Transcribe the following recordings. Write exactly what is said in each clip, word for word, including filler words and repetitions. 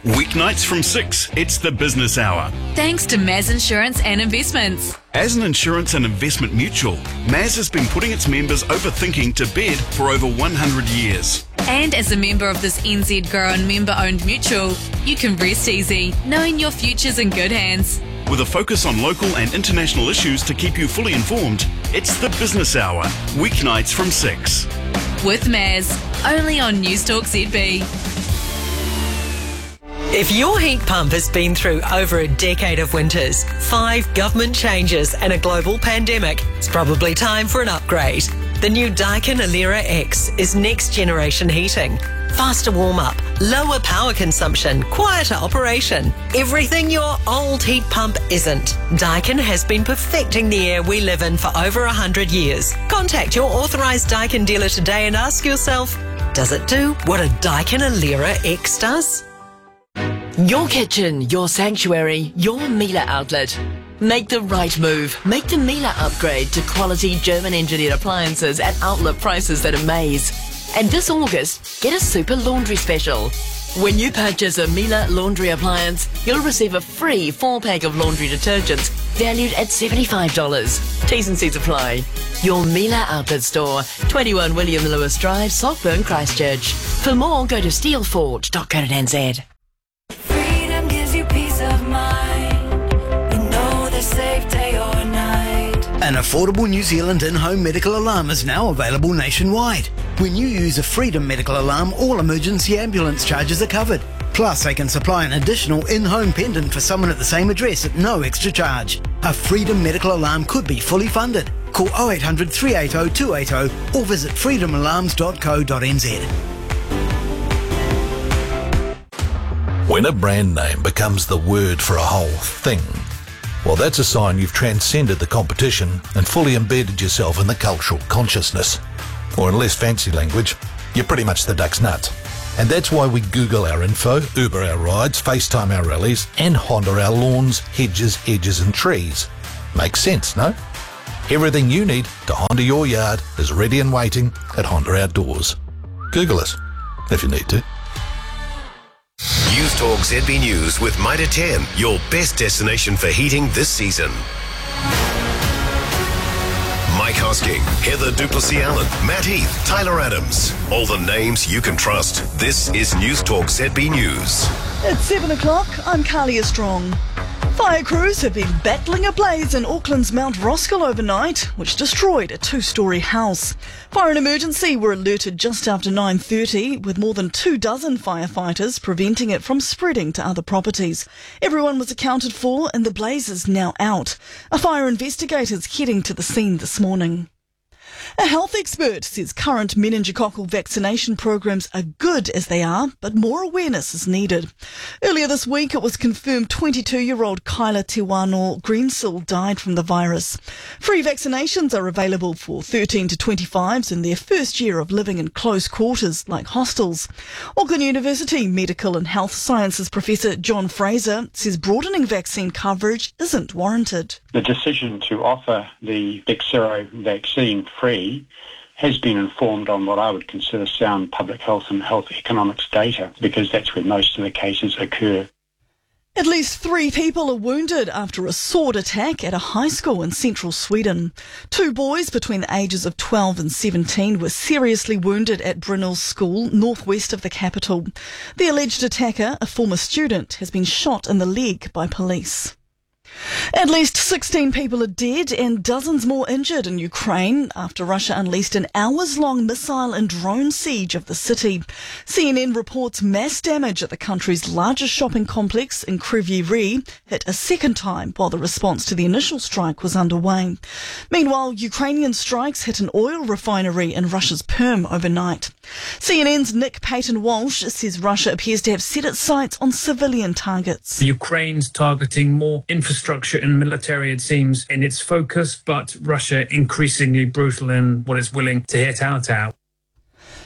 Weeknights from six, it's the Business Hour. Thanks to Maz Insurance and Investments. As an insurance and investment mutual, Maz has been putting its members overthinking to bed for over one hundred years. And as a member of this N Z grown member-owned mutual, you can rest easy, knowing your future's in good hands. With a focus on local and international issues to keep you fully informed, it's the Business Hour, weeknights from six. With Maz, only on Newstalk Z B. If your heat pump has been through over a decade of winters, five government changes and a global pandemic, it's probably time for an upgrade. The new Daikin Alera X is next generation heating. Faster warm-up, lower power consumption, quieter operation. Everything your old heat pump isn't. Daikin has been perfecting the air we live in for over one hundred years. Contact your authorised Daikin dealer today and ask yourself, does it do what a Daikin Alera X does? Your kitchen, your sanctuary, your Miele outlet. Make the right move. Make the Miele upgrade to quality German-engineered appliances at outlet prices that amaze. And this August, get a super laundry special. When you purchase a Miele laundry appliance, you'll receive a free four-pack of laundry detergents valued at seventy-five dollars. T's and C's apply. Your Miele outlet store, twenty-one William Lewis Drive, Saltburn, Christchurch. For more, go to steelforge dot co dot n z. Freedom gives you peace of mind. You know the safe day or night. An affordable New Zealand in-home medical alarm is now available nationwide. When you use a Freedom medical alarm, all emergency ambulance charges are covered. Plus, they can supply an additional in-home pendant for someone at the same address at no extra charge. A Freedom medical alarm could be fully funded. Call oh eight hundred, three eight oh, two eight oh or visit freedom alarms dot co dot n z. When a brand name becomes the word for a whole thing, well, that's a sign you've transcended the competition and fully embedded yourself in the cultural consciousness. Or in less fancy language, you're pretty much the duck's nuts. And that's why we Google our info, Uber our rides, FaceTime our rallies, and Honda our lawns, hedges, edges and trees. Makes sense, no? Everything you need to Honda your yard is ready and waiting at Honda Outdoors. Google us, if you need to. Newstalk Z B News with Mitre ten, your best destination for heating this season. Mike Hosking, Heather Duplessis-Allen, Matt Heath, Tyler Adams. All the names you can trust. This is Newstalk Z B News. It's seven o'clock. I'm Carlia Strong. Fire crews have been battling a blaze in Auckland's Mount Roskill overnight, which destroyed a two-storey house. Fire and emergency were alerted just after nine thirty, with more than two dozen firefighters preventing it from spreading to other properties. Everyone was accounted for and the blaze is now out. A fire investigator's heading to the scene this morning. A health expert says current meningococcal vaccination programs are good as they are, but more awareness is needed. Earlier this week, it was confirmed twenty-two-year-old Kyla Te Wano Greensill died from the virus. Free vaccinations are available for thirteen to twenty-fives in their first year of living in close quarters, like hostels. Auckland University Medical and Health Sciences Professor John Fraser says broadening vaccine coverage isn't warranted. The decision to offer the Bexsero vaccine free has been informed on what I would consider sound public health and health economics data, because that's where most of the cases occur. At least three people are wounded after a sword attack at a high school in central Sweden. Two boys between the ages of twelve and seventeen were seriously wounded at Brynäs School, northwest of the capital. The alleged attacker, a former student, has been shot in the leg by police. At least sixteen people are dead and dozens more injured in Ukraine after Russia unleashed an hours-long missile and drone siege of the city. C N N reports mass damage at the country's largest shopping complex in Kryvyi Rih hit a second time while the response to the initial strike was underway. Meanwhile, Ukrainian strikes hit an oil refinery in Russia's Perm overnight. C N N's Nick Payton-Walsh says Russia appears to have set its sights on civilian targets. Ukraine's targeting more infrastructure and military, it seems, in its focus, but Russia increasingly brutal in what it's willing to hit out at.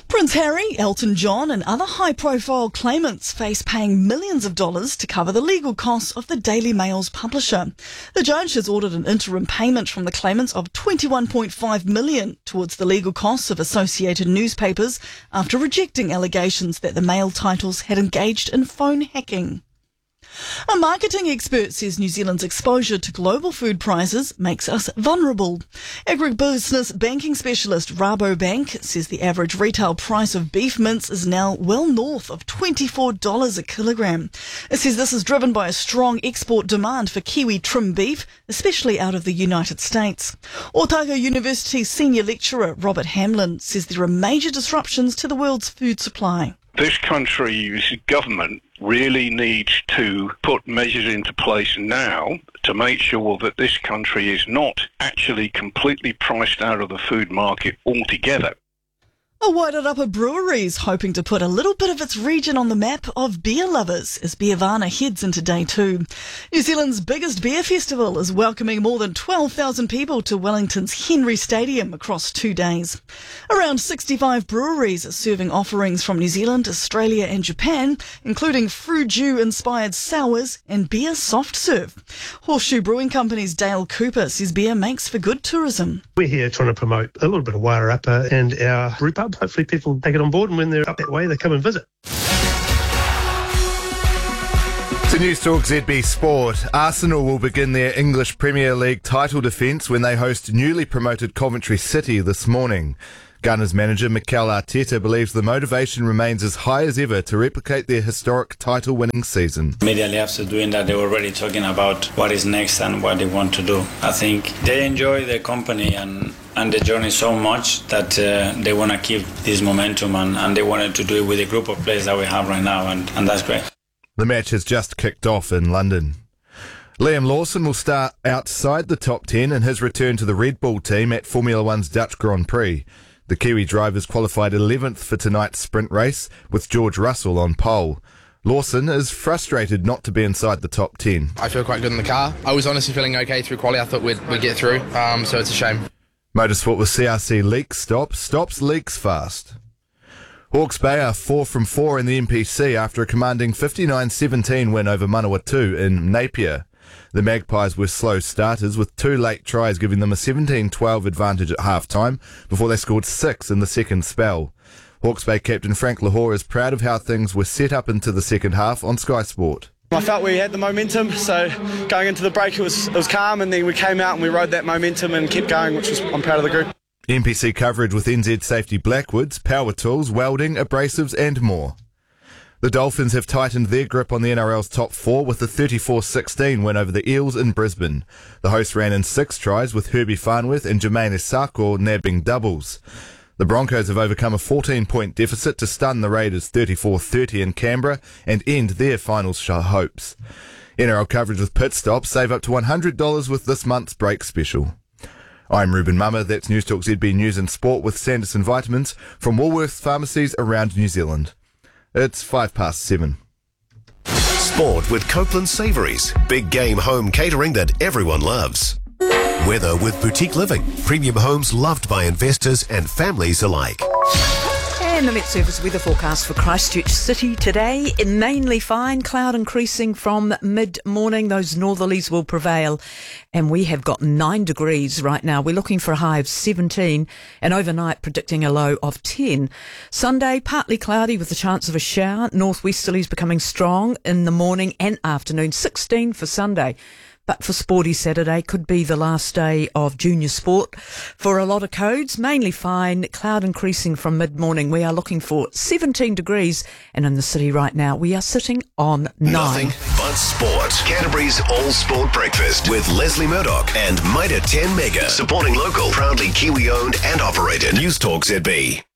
Prince Harry, Elton John and other high-profile claimants face paying millions of dollars to cover the legal costs of the Daily Mail's publisher. The judge has ordered an interim payment from the claimants of twenty-one point five million dollars towards the legal costs of associated newspapers after rejecting allegations that the Mail titles had engaged in phone hacking. A marketing expert says New Zealand's exposure to global food prices makes us vulnerable. Agribusiness banking specialist Rabobank says the average retail price of beef mince is now well north of twenty-four dollars a kilogram. It says this is driven by a strong export demand for Kiwi trim beef, especially out of the United States. Otago University senior lecturer Robert Hamlin says there are major disruptions to the world's food supply. This country's government really needs to put measures into place now to make sure that this country is not actually completely priced out of the food market altogether. A Wairarapa brewery is hoping to put a little bit of its region on the map of beer lovers as Beervana heads into day two. New Zealand's biggest beer festival is welcoming more than twelve thousand people to Wellington's Henry Stadium across two days. Around sixty-five breweries are serving offerings from New Zealand, Australia and Japan, including fruit-inspired sours and beer soft serve. Horseshoe Brewing Company's Dale Cooper says beer makes for good tourism. We're here trying to promote a little bit of Wairarapa and our brew pub. Hopefully people take it on board, and when they're up that way, they come and visit. To News Talk Z B Sport, Arsenal will begin their English Premier League title defence when they host newly promoted Coventry City this morning. Gunners manager Mikel Arteta believes the motivation remains as high as ever to replicate their historic title-winning season. Immediately after doing that, they were already talking about what is next and what they want to do. I think they enjoy the company and and the journey so much that uh, they want to keep this momentum and, and they wanted to do it with a group of players that we have right now, and, and that's great. The match has just kicked off in London. Liam Lawson will start outside the top ten in his return to the Red Bull team at Formula One's Dutch Grand Prix. The Kiwi drivers qualified eleventh for tonight's sprint race, with George Russell on pole. Lawson is frustrated not to be inside the top ten. I feel quite good in the car. I was honestly feeling okay through quali. I thought we'd, we'd get through, um, so it's a shame. Motorsport with C R C leaks stop, stops leaks fast. Hawke's Bay are four from four in the N P C after a commanding fifty-nine seventeen win over Manawatu in Napier. The Magpies were slow starters, with two late tries giving them a seventeen twelve advantage at half-time before they scored six in the second spell. Hawke's Bay captain Frank Lahore is proud of how things were set up into the second half on Sky Sport. I felt we had the momentum, so going into the break it was, it was calm, and then we came out and we rode that momentum and kept going, which was, I'm proud of the group. N P C coverage with N Z Safety Blackwoods, power tools, welding, abrasives and more. The Dolphins have tightened their grip on the N R L's top four with a thirty-four sixteen win over the Eels in Brisbane. The hosts ran in six tries with Herbie Farnworth and Jermaine Esako nabbing doubles. The Broncos have overcome a fourteen-point deficit to stun the Raiders thirty-four thirty in Canberra and end their finals show hopes. N R L coverage with Pit Stop. Save up to one hundred dollars with this month's break special. I'm Ruben Mummer. That's News Talk Z B News and Sport with Sanderson Vitamins from Woolworths pharmacies around New Zealand. It's five past seven. Sport with Copeland Savouries. Big game home catering that everyone loves. Weather with Boutique Living. Premium homes loved by investors and families alike. And the Met Service weather forecast for Christchurch City today. Mainly fine, cloud increasing from mid-morning. Those northerlies will prevail. And we have got nine degrees right now. We're looking for a high of seventeen and overnight predicting a low of ten. Sunday, partly cloudy with the chance of a shower. Northwesterlies becoming strong in the morning and afternoon. sixteen for Sunday. But for Sporty Saturday, could be the last day of junior sport. For a lot of codes, mainly fine, cloud increasing from mid-morning. We are looking for seventeen degrees, and in the city right now, we are sitting on nine. Nothing but sport. Canterbury's All Sport Breakfast with Leslie Murdoch and Mitre ten Mega. Supporting local, proudly Kiwi-owned and operated. News Talk Z B.